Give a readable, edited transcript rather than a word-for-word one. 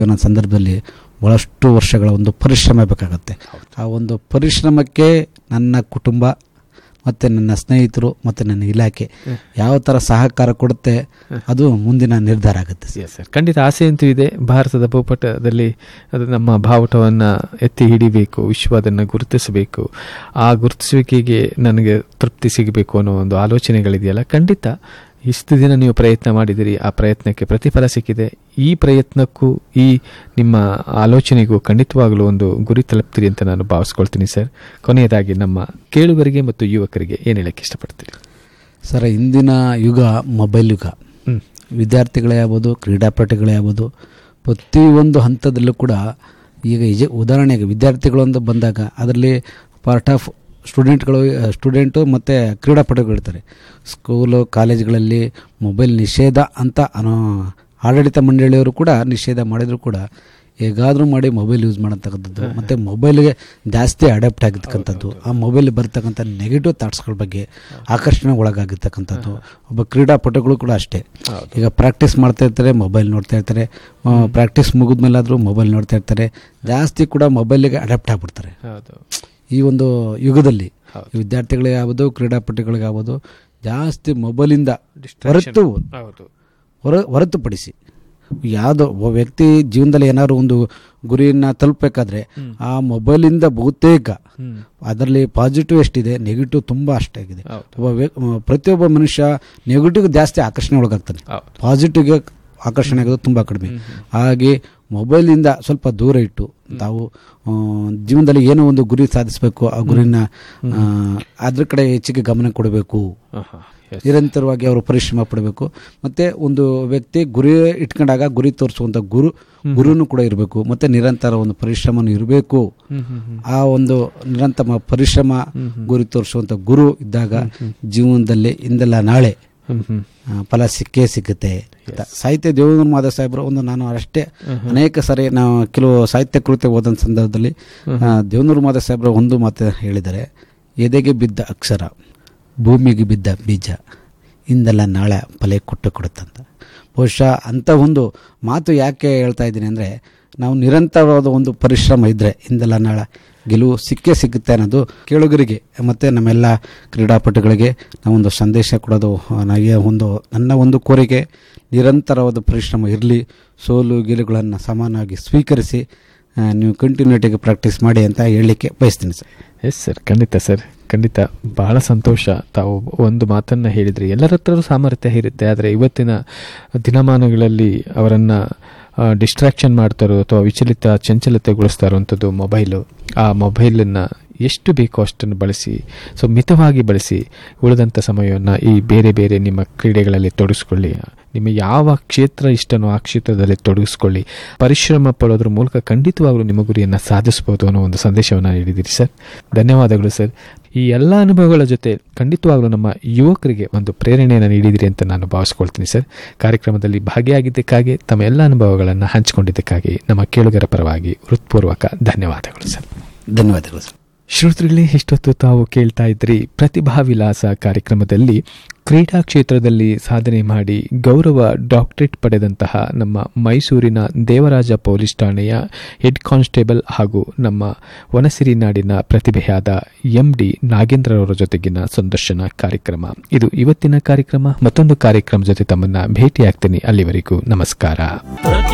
ಒಂದೊಂದು ಸಂದರ್ಭದಲ್ಲಿ ಭಾಳಷ್ಟು ವರ್ಷಗಳ ಒಂದು ಪರಿಶ್ರಮ ಬೇಕಾಗತ್ತೆ. ಆ ಒಂದು ಪರಿಶ್ರಮಕ್ಕೆ ನನ್ನ ಕುಟುಂಬ ಮತ್ತು ನನ್ನ ಸ್ನೇಹಿತರು ಮತ್ತು ನನ್ನ ಇಲಾಖೆ ಯಾವ ಥರ ಸಹಕಾರ ಕೊಡುತ್ತೆ ಅದು ಮುಂದಿನ ನಿರ್ಧಾರ ಆಗುತ್ತೆ. ಸರ್, ಖಂಡಿತ ಆಸೆ ಅಂತೂ ಇದೆ. ಭಾರತದ ಭೂಪಟದಲ್ಲಿ ಅದು ನಮ್ಮ ಬಾವುಟವನ್ನು ಎತ್ತಿ ಹಿಡಿಬೇಕು, ವಿಶ್ವ ಅದನ್ನು ಗುರುತಿಸಬೇಕು, ಆ ಗುರುತಿಸುವಿಕೆಗೆ ನನಗೆ ತೃಪ್ತಿ ಸಿಗಬೇಕು ಅನ್ನೋ ಒಂದು ಆಲೋಚನೆಗಳಿದೆಯಲ್ಲ, ಖಂಡಿತ ಇಷ್ಟು ದಿನ ನೀವು ಪ್ರಯತ್ನ ಮಾಡಿದಿರಿ, ಆ ಪ್ರಯತ್ನಕ್ಕೆ ಪ್ರತಿಫಲ ಸಿಕ್ಕಿದೆ. ಈ ಪ್ರಯತ್ನಕ್ಕೂ ಈ ನಿಮ್ಮ ಆಲೋಚನೆಗೂ ಖಂಡಿತವಾಗಲೂ ಒಂದು ಗುರಿ ತಲುಪ್ತೀರಿ ಅಂತ ನಾನು ಭಾವಿಸ್ಕೊಳ್ತೀನಿ ಸರ್. ಕೊನೆಯದಾಗಿ ನಮ್ಮ ಕೇಳುಗರಿಗೆ ಮತ್ತು ಯುವಕರಿಗೆ ಏನು ಹೇಳಕ್ಕೆ ಇಷ್ಟಪಡ್ತೀರಿ ಸರ್? ಇಂದಿನ ಯುಗ ಮೊಬೈಲ್ ಯುಗ. ವಿದ್ಯಾರ್ಥಿಗಳೇ ಆಗ್ಬೋದು, ಕ್ರೀಡಾಪಟುಗಳೇ ಆಗ್ಬೋದು, ಪ್ರತಿಯೊಂದು ಹಂತದಲ್ಲೂ ಕೂಡ ಈಗ ಉದಾಹರಣೆಗೆ ವಿದ್ಯಾರ್ಥಿಗಳು ಅಂತ ಬಂದಾಗ ಅದರಲ್ಲಿ ಪಾರ್ಟ್ ಆಫ್ ಸ್ಟೂಡೆಂಟು ಮತ್ತು ಕ್ರೀಡಾಪಟುಗಳಿರ್ತಾರೆ. ಸ್ಕೂಲು ಕಾಲೇಜುಗಳಲ್ಲಿ ಮೊಬೈಲ್ ನಿಷೇಧ ಅಂತ ಆಡಳಿತ ಮಂಡಳಿಯವರು ಕೂಡ ನಿಷೇಧ ಮಾಡಿದರೂ ಕೂಡ ಹೇಗಾದರೂ ಮಾಡಿ ಮೊಬೈಲ್ ಯೂಸ್ ಮಾಡೋತಕ್ಕಂಥದ್ದು ಮತ್ತು ಮೊಬೈಲ್ಗೆ ಜಾಸ್ತಿ ಅಡಾಪ್ಟ್ ಆಗಿರ್ತಕ್ಕಂಥದ್ದು, ಆ ಮೊಬೈಲ್ ಬರ್ತಕ್ಕಂಥ ನೆಗೆಟಿವ್ ಥಾಟ್ಸ್ಗಳ ಬಗ್ಗೆ ಆಕರ್ಷಣೆ ಒಳಗಾಗಿರ್ತಕ್ಕಂಥದ್ದು. ಒಬ್ಬ ಕ್ರೀಡಾಪಟುಗಳು ಕೂಡ ಅಷ್ಟೇ, ಈಗ ಪ್ರಾಕ್ಟೀಸ್ ಮಾಡ್ತಾ ಇರ್ತಾರೆ, ಮೊಬೈಲ್ ನೋಡ್ತಾ ಇರ್ತಾರೆ, ಪ್ರಾಕ್ಟೀಸ್ ಮುಗಿದ್ಮೇಲಾದರೂ ಮೊಬೈಲ್ ನೋಡ್ತಾ ಇರ್ತಾರೆ, ಜಾಸ್ತಿ ಕೂಡ ಮೊಬೈಲಿಗೆ ಅಡಾಪ್ಟ್ ಆಗಿಬಿಡ್ತಾರೆ. ಈ ಒಂದು ಯುಗದಲ್ಲಿ ವಿದ್ಯಾರ್ಥಿಗಳೇ ಆಗ್ಬೋದು, ಕ್ರೀಡಾಪಟುಗಳಿಗೆ ಆಗ್ಬೋದು, ಜಾಸ್ತಿ ಮೊಬೈಲಿಂದ ಹೊರತುಪಡಿಸಿ ಯಾವುದೋ ಒಬ್ಬ ವ್ಯಕ್ತಿ ಜೀವನದಲ್ಲಿ ಏನಾದ್ರು ಒಂದು ಗುರಿಯನ್ನು ತಲುಪಬೇಕಾದ್ರೆ ಆ ಮೊಬೈಲಿಂದ ಬಹುತೇಕ ಅದರಲ್ಲಿ ಪಾಸಿಟಿವ್ ಎಷ್ಟಿದೆ, ನೆಗೆಟಿವ್ ತುಂಬ ಅಷ್ಟಾಗಿದೆ. ಪ್ರತಿಯೊಬ್ಬ ಮನುಷ್ಯ ನೆಗೆಟಿವ್ ಜಾಸ್ತಿ ಆಕರ್ಷಣೆ ಒಳಗಾಗ್ತಾನೆ, ಪಾಸಿಟಿವ್ಗೆ ಆಕರ್ಷಣೆ ಆಗೋದು ತುಂಬ ಕಡಿಮೆ. ಹಾಗೆ ಮೊಬೈಲಿಂದ ಸ್ವಲ್ಪ ದೂರ ಇಟ್ಟು ತಾವು ಜೀವನದಲ್ಲಿ ಏನೋ ಒಂದು ಗುರಿ ಸಾಧಿಸಬೇಕು, ಆ ಗುರಿನ ಅದ್ರ ಕಡೆ ಹೆಚ್ಚಿಗೆ ಗಮನ ಕೊಡಬೇಕು, ನಿರಂತರವಾಗಿ ಅವರು ಪರಿಶ್ರಮ ಪಡಬೇಕು. ಮತ್ತು ಒಂದು ವ್ಯಕ್ತಿ ಗುರಿ ಇಟ್ಕೊಂಡಾಗ ಗುರಿ ತೋರಿಸುವಂಥ ಗುರುನು ಕೂಡ ಇರಬೇಕು, ಮತ್ತು ನಿರಂತರ ಒಂದು ಪರಿಶ್ರಮನೂ ಇರಬೇಕು. ಆ ಒಂದು ನಿರಂತರ ಪರಿಶ್ರಮ, ಗುರಿ ತೋರಿಸುವಂಥ ಗುರು ಇದ್ದಾಗ ಜೀವನದಲ್ಲಿ ಇಂದೆಲ್ಲ ನಾಳೆ ಫಲ ಸಿಕ್ಕೇ ಸಿಗುತ್ತೆ. ಸಾಹಿತ್ಯ ದೇವೇಂದ್ರ ಮಾಧವ ಸಾಹೇಬರು ನಾನು ಅಷ್ಟೇ ಅನೇಕ ಸಾರಿ ನಾವು ಕೆಲವು ಸಾಹಿತ್ಯ ಕೃತ್ಯ ಓದಂಥ ಸಂದರ್ಭದಲ್ಲಿ ದೇವೇಂದ್ರ ಮಾಧವ ಸಾಹೇಬರು ಒಂದು ಮಾತು ಹೇಳಿದ್ದಾರೆ, ಎದೆಗೆ ಬಿದ್ದ ಅಕ್ಷರ ಭೂಮಿಗೆ ಬಿದ್ದ ಬೀಜ ಇಂದೆಲ್ಲ ನಾಳೆ ಫಲ ಕೊಡುತ್ತಂತ. ಬಹುಶಃ ಅಂಥ ಒಂದು ಮಾತು ಯಾಕೆ ಹೇಳ್ತಾ ಇದ್ದೀನಿ ಅಂದರೆ, ನಾವು ನಿರಂತರವಾದ ಒಂದು ಪರಿಶ್ರಮ ಇದ್ದರೆ ಇಂದೆಲ್ಲ ನಾಳೆ ಗೆಲುವು ಸಿಕ್ಕೇ ಸಿಗುತ್ತೆ ಅನ್ನೋದು ಕೇಳುಗರಿಗೆ ಮತ್ತು ನಮ್ಮೆಲ್ಲ ಕ್ರೀಡಾಪಟುಗಳಿಗೆ ನಾವೊಂದು ಸಂದೇಶ ಕೊಡೋದು. ನನಗೆ ನನ್ನ ಒಂದು ಕೋರಿಕೆ, ನಿರಂತರವಾದ ಪರಿಶ್ರಮ ಇರಲಿ, ಸೋಲು ಗೆಲುವುಗಳನ್ನು ಸಮಾನವಾಗಿ ಸ್ವೀಕರಿಸಿ ನೀವು ಕಂಟಿನ್ಯೂಟಿಗೆ ಪ್ರಾಕ್ಟೀಸ್ ಮಾಡಿ ಅಂತ ಹೇಳಲಿಕ್ಕೆ ಬಯಸ್ತೀನಿ ಸರ್. ಎಸ್ ಸರ್, ಖಂಡಿತ ಸರ್, ಖಂಡಿತ ಬಹಳ ಸಂತೋಷ. ತಾವು ಒಂದು ಮಾತನ್ನು ಹೇಳಿದ್ರಿ, ಎಲ್ಲರ ಹತ್ರವೂ ಸಾಮರ್ಥ್ಯ ಇರುತ್ತೆ, ಆದರೆ ಇವತ್ತಿನ ದಿನಮಾನಗಳಲ್ಲಿ ಅವರನ್ನು ಡಿಸ್ಟ್ರಾಕ್ಷನ್ ಮಾಡ್ತಾರೋ ಅಥವಾ ಚಂಚಲತೆಗೊಳಿಸ್ತಾ ಇರುವಂಥದ್ದು ಮೊಬೈಲು. ಆ ಮೊಬೈಲನ್ನು ಎಷ್ಟು ಬೇಕೋ ಅಷ್ಟನ್ನು ಬಳಸಿ, ಸೊ ಮಿತವಾಗಿ ಬಳಸಿ, ಉಳಿದಂಥ ಸಮಯವನ್ನು ಈ ಬೇರೆ ಬೇರೆ ನಿಮ್ಮ ಕ್ರೀಡೆಗಳಲ್ಲಿ ತೊಡಗಿಸ್ಕೊಳ್ಳಿ. ನಿಮ್ಮ ಯಾವ ಕ್ಷೇತ್ರ ಇಷ್ಟನೋ ಆ ಕ್ಷೇತ್ರದಲ್ಲಿ ತೊಡಗಿಸ್ಕೊಳ್ಳಿ. ಪರಿಶ್ರಮ ಪಡೋದ್ರ ಮೂಲಕ ಖಂಡಿತವಾಗ್ಲೂ ನಿಮ್ಮ ಗುರಿಯನ್ನು ಸಾಧಿಸ್ಬೋದು ಅನ್ನೋ ಒಂದು ಸಂದೇಶವನ್ನು ನೀಡಿದ್ದೀರಿ ಸರ್. ಧನ್ಯವಾದಗಳು ಸರ್. ಈ ಎಲ್ಲ ಅನುಭವಗಳ ಜೊತೆ ಖಂಡಿತವಾಗ್ಲೂ ನಮ್ಮ ಯುವಕರಿಗೆ ಒಂದು ಪ್ರೇರಣೆಯನ್ನು ನೀಡಿದಿರಿ ಅಂತ ನಾನು ಭಾವಿಸ್ಕೊಳ್ತೀನಿ ಸರ್. ಕಾರ್ಯಕ್ರಮದಲ್ಲಿ ಭಾಗಿಯಾಗಿದ್ದಕ್ಕಾಗಿ, ತಮ್ಮ ಎಲ್ಲ ಅನುಭವಗಳನ್ನು ಹಂಚಿಕೊಂಡಿದ್ದಕ್ಕಾಗಿ ನಮ್ಮ ಕೇಳುಗರ ಪರವಾಗಿ ಹೃತ್ಪೂರ್ವಕ ಧನ್ಯವಾದಗಳು ಸರ್. ಧನ್ಯವಾದಗಳು ಸರ್. ಶ್ರೋತೃಗಳೇ, ಇಷ್ಟೊತ್ತು ತಾವು ಕೇಳ್ತಾ ಇದ್ರಿ ಪ್ರತಿಭಾ ವಿಲಾಸ ಕಾರ್ಯಕ್ರಮದಲ್ಲಿ ಕ್ರೀಡಾ ಕ್ಷೇತ್ರದಲ್ಲಿ ಸಾಧನೆ ಮಾಡಿ ಗೌರವ ಡಾಕ್ಟರೇಟ್ ಪಡೆದಂತಹ ನಮ್ಮ ಮೈಸೂರಿನ ದೇವರಾಜ ಪೊಲೀಸ್ ಠಾಣೆಯ ಹೆಡ್ ಕಾನ್ಸ್ಟೇಬಲ್ ಹಾಗೂ ನಮ್ಮ ವನಸಿರಿ ನಾಡಿನ ಪ್ರತಿಭೆಯಾದ MD ನಾಗೇಂದ್ರರವರ ಜೊತೆಗಿನ ಸಂದರ್ಶನ ಕಾರ್ಯಕ್ರಮ. ಇದು ಇವತ್ತಿನ ಕಾರ್ಯಕ್ರಮ. ಮತ್ತೊಂದು ಕಾರ್ಯಕ್ರಮ ಜೊತೆ ತಮ್ಮನ್ನ ಭೇಟಿಯಾಗ್ತೀನಿ. ಅಲ್ಲಿವರೆಗೂ ನಮಸ್ಕಾರ.